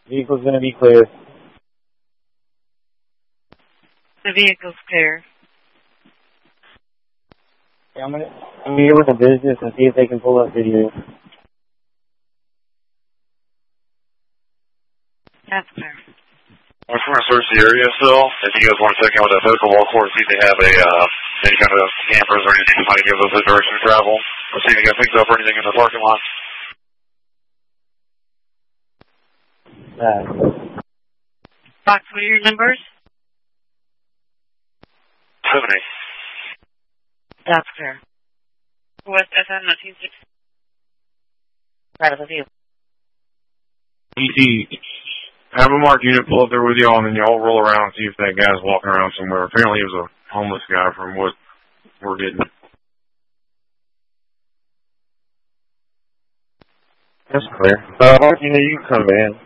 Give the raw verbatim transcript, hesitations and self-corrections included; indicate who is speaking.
Speaker 1: Vehicle's going to be clear.
Speaker 2: The vehicle's clear.
Speaker 1: Yeah, I'm going to I'm here with the business and see if they can pull up video.
Speaker 2: That's clear.
Speaker 3: We're trying to search the area still. If you guys want to check in with that medical wall court, see if they have a, uh, any kind of campers or anything that might give us a direction to travel. Or see if you got things up or anything in the parking lot.
Speaker 1: Uh,
Speaker 2: Fox, what are your numbers?
Speaker 3: Seven eight.
Speaker 2: That's clear. West F M nineteen six. Right of the view.
Speaker 4: E T, have a marked unit pull up there with y'all, and then y'all roll around and see if that guy's walking around somewhere. Apparently he was a homeless guy from what we're getting.
Speaker 1: That's clear. Uh, marked unit, you can come in.